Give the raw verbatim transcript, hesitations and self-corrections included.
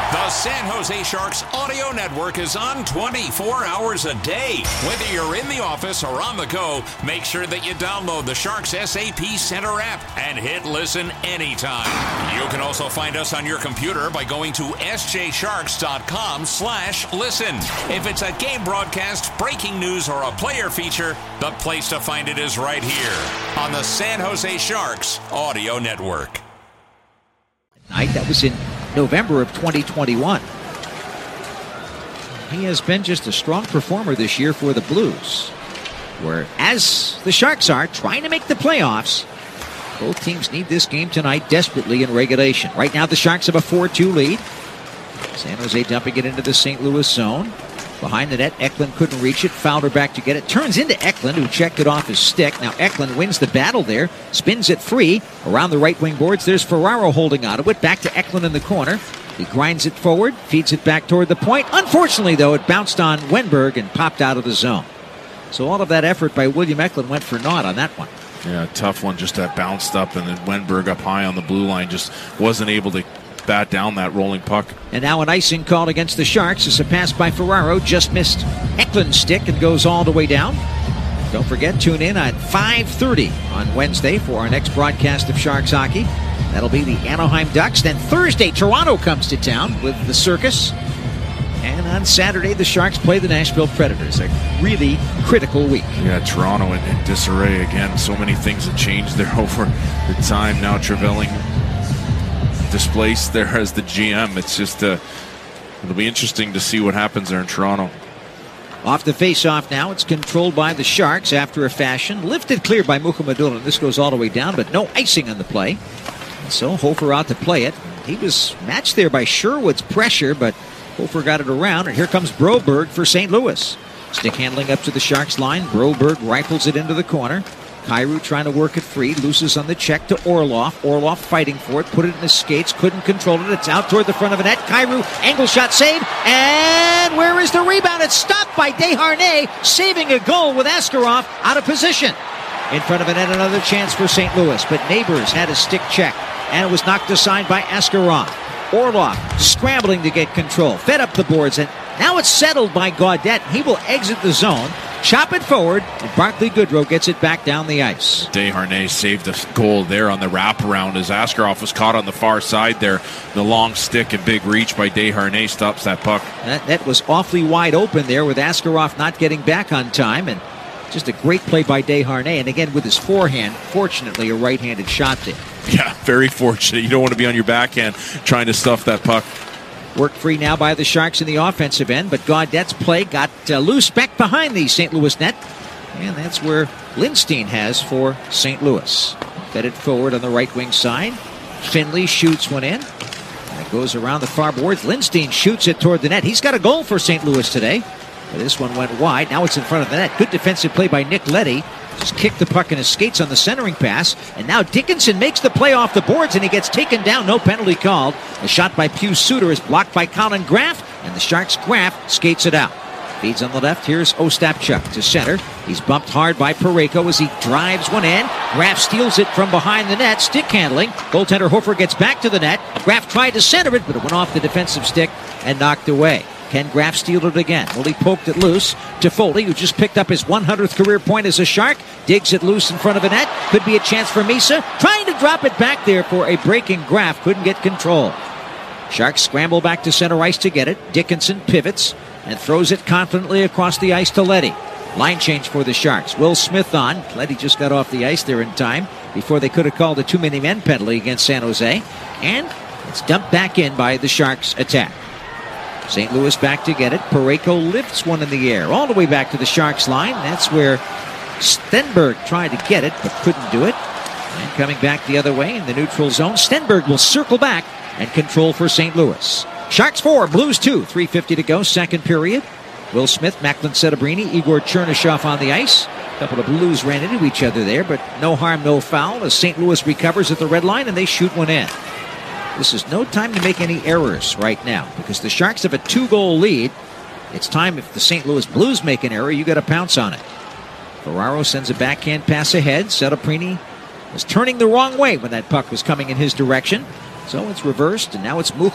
The San Jose Sharks audio network is on twenty-four hours a day. Whether you're in the office or on the go, make sure that you download the Sharks S A P Center app and hit listen anytime. You can also find us on your computer by going to s j sharks dot com slash listen. If it's a game broadcast, breaking news, or a player feature, the place to find it is right here on the San Jose Sharks audio network. Night that was in November of twenty twenty-one. He has been just a strong performer this year for the Blues, where, as the Sharks are trying to make the playoffs, both teams need this game tonight desperately in regulation. Right now the Sharks have a four two lead. San Jose dumping it into the Saint Louis zone. Behind the net, Eklund couldn't reach it. Fowler back to get it. Turns into Eklund, who checked it off his stick. Now Eklund wins the battle there. Spins it free. Around the right wing boards, there's Ferraro holding onto it. Back to Eklund in the corner. He grinds it forward. Feeds it back toward the point. Unfortunately, though, it bounced on Wenberg and popped out of the zone. So all of that effort by William Eklund went for naught on that one. Yeah, tough one. Just that bounced up, and then Wenberg up high on the blue line just wasn't able to bat down that rolling puck. And now an icing called against the Sharks as a pass by Ferraro just missed Eklund's stick and goes all the way down. Don't forget, tune in at five thirty on Wednesday for our next broadcast of Sharks hockey. That'll be the Anaheim Ducks. Then Thursday, Toronto comes to town with the Circus. And on Saturday, the Sharks play the Nashville Predators. A really critical week. Yeah, Toronto in, in disarray again. So many things have changed there over the time. Now Trevelling displaced there as the G M. It's just uh, it'll be interesting to see what happens there in Toronto. Off the face-off now. It's controlled by the Sharks after a fashion. Lifted clear by Mukhamadullin. This goes all the way down, but no icing on the play. And so Hofer out to play it. He was matched there by Sherwood's pressure, but Hofer got it around, and here comes Broberg for Saint Louis. Stick handling up to the Sharks line. Broberg rifles it into the corner. Kyrou trying to work it free, loses on the check to Orlov. Orlov fighting for it, put it in his skates, couldn't control it. It's out toward the front of the net. Kyrou, angle shot save, and where is the rebound? It's stopped by Desharnais, saving a goal with Askarov out of position. In front of the net, another chance for Saint Louis, but Neighbors had a stick check, and it was knocked aside by Askarov. Orlov scrambling to get control, fed up the boards, and now it's settled by Gaudette. He will exit the zone, chop it forward, and Barclay Goodrow gets it back down the ice. Desharnais saved a goal there on the wraparound as Askarov was caught on the far side there. The long stick and big reach by Desharnais stops that puck. That net was awfully wide open there with Askarov not getting back on time, and just a great play by Desharnais. And again, with his forehand, fortunately, a right-handed shot there. Yeah, very fortunate. You don't want to be on your backhand trying to stuff that puck. Worked free now by the Sharks in the offensive end, but Gaudette's play got uh, loose back behind the Saint Louis net. And that's where Lindstein has for Saint Louis. Fed it forward on the right wing side. Finley shoots one in. And it goes around the far boards. Lindstein shoots it toward the net. He's got a goal for Saint Louis today. But this one went wide. Now it's in front of the net. Good defensive play by Nick Leddy. Just kicked the puck in his skates on the centering pass. And now Dickinson makes the play off the boards, and he gets taken down. No penalty called. A shot by Pius Suter is blocked by Colin Graff, and the Sharks' Graff skates it out. Feeds on the left. Here's Ostapchuk to center. He's bumped hard by Parayko as he drives one in. Graff steals it from behind the net. Stick handling. Goaltender Hofer gets back to the net. Graff tried to center it, but it went off the defensive stick and knocked away. Can Graff steal it again? Well, he poked it loose to Foley, who just picked up his one hundredth career point as a Shark. Digs it loose in front of the net. Could be a chance for Misa. Trying to drop it back there for a breaking Graff. Couldn't get control. Sharks scramble back to center ice to get it. Dickinson pivots and throws it confidently across the ice to Leddy. Line change for the Sharks. Will Smith on. Leddy just got off the ice there in time before they could have called a too-many-men penalty against San Jose. And it's dumped back in by the Sharks attack. Saint Louis back to get it. Parayko lifts one in the air all the way back to the Sharks line. That's where Stenberg tried to get it but couldn't do it. And coming back the other way in the neutral zone, Stenberg will circle back and control for Saint Louis. Sharks four, Blues two, three fifty to go, second period. Will Smith, Macklin Sedabrini, Igor Chernyshov on the ice. A couple of Blues ran into each other there, but no harm, no foul as Saint Louis recovers at the red line and they shoot one in. This is no time to make any errors right now because the Sharks have a two-goal lead. It's time if the Saint Louis Blues make an error, you got to pounce on it. Ferraro sends a backhand pass ahead. Sedabrini was turning the wrong way when that puck was coming in his direction. So it's reversed, and now it's Mukh